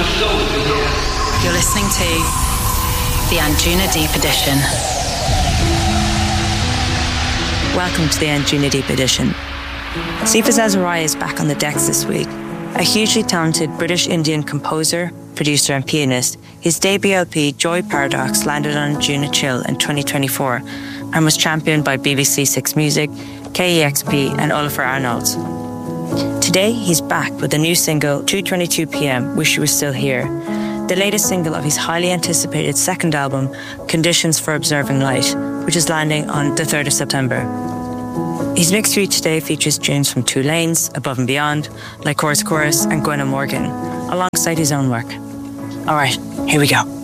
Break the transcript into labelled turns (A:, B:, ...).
A: You're listening to the Anjuna Deep Edition.
B: Welcome to the Anjuna Deep Edition. Sifa Zazaraya is back on the decks this week. A hugely talented British-Indian composer, producer and pianist, his debut LP Joy Paradox landed on Anjuna Chill in 2024 and was championed by BBC Six Music, KEXP and Oliver Arnolds. Today he's back with a new single, 2:22pm, Wish You Were Still Here, the latest single of his highly anticipated second album, Conditions for Observing Light, which is landing on the 3rd of September. His mix for you today features tunes from Two Lanes, Above and Beyond, Like Chorus Chorus and Gwenna Morgan, alongside his own work. Alright, here we go.